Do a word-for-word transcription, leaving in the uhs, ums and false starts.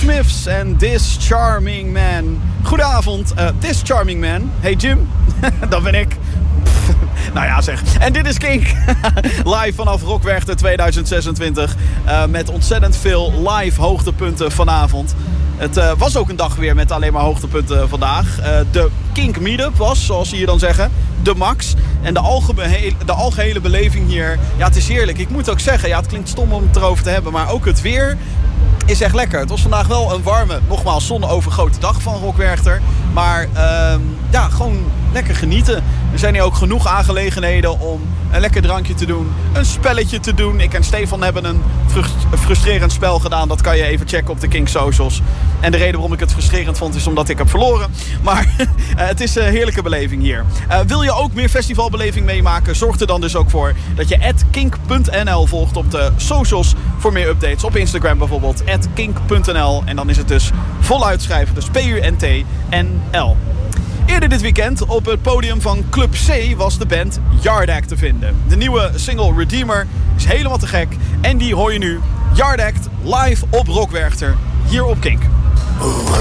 Smiths en This Charming Man. Goedenavond, uh, This Charming Man. Hey Jim, dat ben ik. Nou ja zeg. En dit is Kink. Live vanaf Rockwerchter tweeduizend zesentwintig. Uh, met ontzettend veel live hoogtepunten vanavond. Het uh, was ook een dag weer met alleen maar hoogtepunten vandaag. Uh, de Kink Meetup was, zoals ze hier dan zeggen, de max. En de algehele, de algehele beleving hier, ja, het is heerlijk. Ik moet ook zeggen, ja, het klinkt stom om het erover te hebben, maar ook het weer is echt lekker. Het was vandaag wel een warme, nogmaals zonovergoten dag van Rockwerchter. Maar uh, ja, gewoon lekker genieten. Er zijn hier ook genoeg aangelegenheden om een lekker drankje te doen. Een spelletje te doen. Ik en Stefan hebben een frustrerend spel gedaan. Dat kan je even checken op de Kink Socials. En de reden waarom ik het frustrerend vond is omdat ik heb verloren. Maar uh, het is een heerlijke beleving hier. Uh, wil je ook meer festivalbeleving meemaken? Zorg er dan dus ook voor dat je at kink punt n l volgt op de socials voor meer updates. Op Instagram bijvoorbeeld, at kink punt n l. En dan is het dus voluit schrijven. Dus P U N T N L. Eerder dit weekend op het podium van Club C was de band Yard Act te vinden. De nieuwe single Redeemer is helemaal te gek. En die hoor je nu, Yard Act, live op Rockwerchter, hier op Kink.